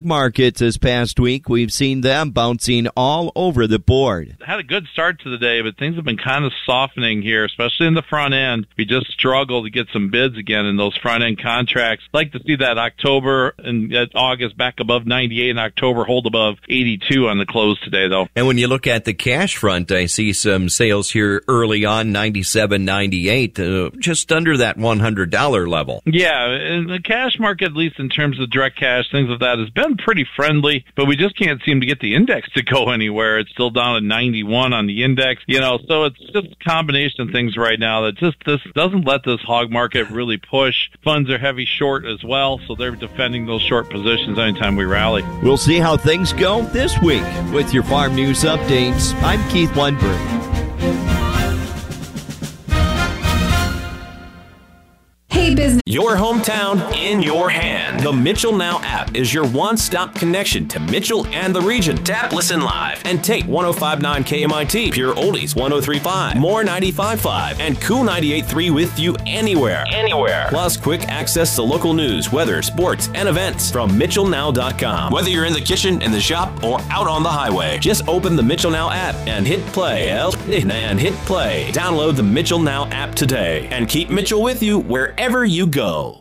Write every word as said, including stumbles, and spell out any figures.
Markets this past week, we've seen them bouncing all over the board. Had a good start to the day, but things have been kind of softening here, especially in the front end. We just struggle to get some bids again in those front end contracts. Like to see that October and uh, August back above ninety-eight and October hold above eighty-two on the close today, though. And when you look at the cash front, I see some sales here early on, ninety-seven, ninety-eight, uh, just under that one hundred dollars level. Yeah, in the cash market, at least in terms of direct cash, things like that, has been pretty friendly, but we just can't seem to get the index to go anywhere. It's still down at ninety-one on the index, you know, so it's just a combination of things right now that just this doesn't let this hog market really push. Funds are heavy short as well, so they're defending those short positions anytime we rally. We'll see how things go this week with your farm news updates. I'm Keith Lundberg. Hey, business. Your hometown in your hand. The Mitchell Now app is your one-stop connection to Mitchell and the region. Tap, listen live, and take one oh five point nine K M I T, Pure Oldies one oh three point five, More ninety-five point five, and Cool ninety-eight point three with you anywhere. Anywhere. Plus quick access to local news, weather, sports, and events from Mitchell Now dot com. Whether you're in the kitchen, in the shop, or out on the highway, just open the Mitchell Now app and hit play. And hit play. Download the Mitchell Now app today and keep Mitchell with you wherever you go.